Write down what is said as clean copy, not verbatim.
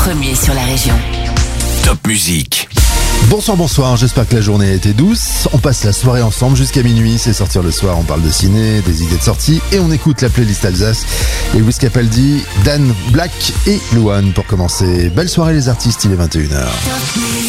Premier sur la région. Top Musique. Bonsoir, j'espère que la journée a été douce. On passe la soirée ensemble jusqu'à minuit, c'est sortir le soir, on parle de ciné, des idées de sortie et on écoute la playlist Alsace. Et Wiz Capaldi, Dan Black et Luan pour commencer. Belle soirée les artistes, il est 21h.